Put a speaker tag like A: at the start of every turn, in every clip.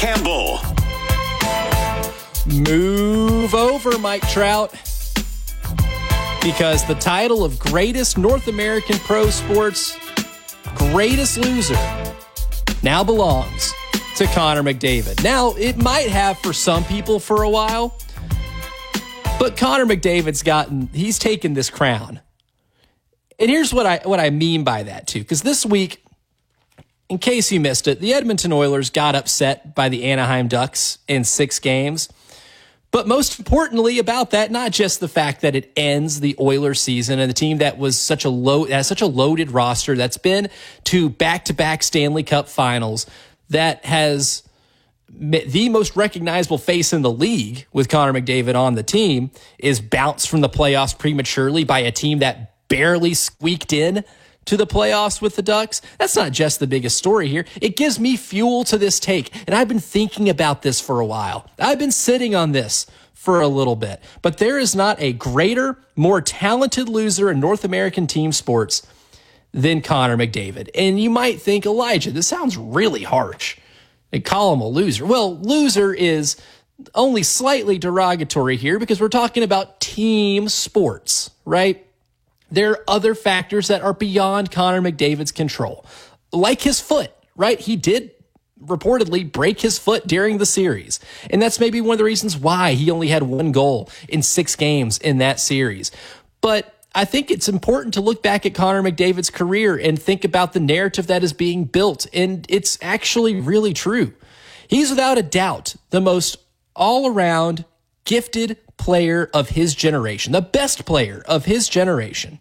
A: Campbell.
B: Move over, Mike Trout. Because the title of greatest North American pro sports, greatest loser, now belongs to Connor McDavid. Now, it might have for some people for a while, but Connor McDavid's he's taken this crown. And here's what I mean by that, too. Because this week, in case you missed it, the Edmonton Oilers got upset by the Anaheim Ducks in 6 games. But most importantly about that, not just the fact that it ends the Oilers season and the team that was has such a loaded roster that's been to back-to-back Stanley Cup finals, that has the most recognizable face in the league with Connor McDavid on the team, is bounced from the playoffs prematurely by a team that barely squeaked in to the playoffs with the Ducks. That's not just the biggest story here. It gives me fuel to this take, and I've been thinking about this for a while. I've been sitting on this for a little bit, but there is not a greater, more talented loser in North American team sports than Connor McDavid. And you might think, Elijah, this sounds really harsh. They call him a loser. Well, loser is only slightly derogatory here because we're talking about team sports, right? There are other factors that are beyond Connor McDavid's control, like his foot, right? He did reportedly break his foot during the series, and that's maybe one of the reasons why he only had 1 goal in 6 games in that series. But I think it's important to look back at Connor McDavid's career and think about the narrative that is being built, and it's actually really true. He's without a doubt the most all-around gifted player of his generation, the best player of his generation.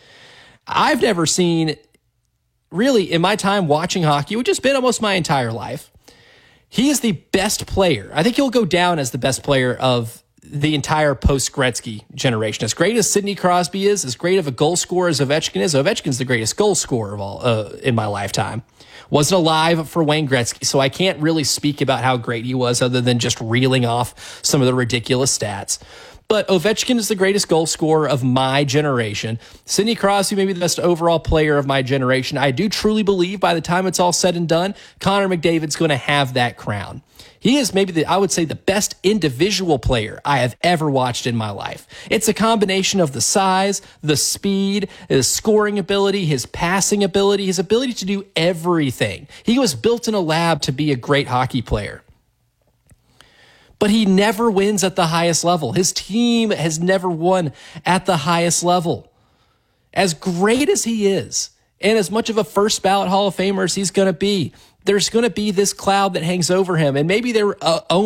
B: I've never seen, really, in my time watching hockey, which has been almost my entire life, he is the best player. I think he'll go down as the best player of the entire post-Gretzky generation. As great as Sidney Crosby is, as great of a goal scorer as Ovechkin is, Ovechkin's the greatest goal scorer of all in my lifetime. Wasn't alive for Wayne Gretzky, so I can't really speak about how great he was other than just reeling off some of the ridiculous stats. But Ovechkin is the greatest goal scorer of my generation. Sidney Crosby may be the best overall player of my generation. I do truly believe by the time it's all said and done, Connor McDavid's going to have that crown. He is maybe, I would say, the best individual player I have ever watched in my life. It's a combination of the size, the speed, his scoring ability, his passing ability, his ability to do everything. He was built in a lab to be a great hockey player. But he never wins at the highest level. His team has never won at the highest level. As great as he is, and as much of a first ballot Hall of Famer as he's going to be, there's going to be this cloud that hangs over him. And maybe there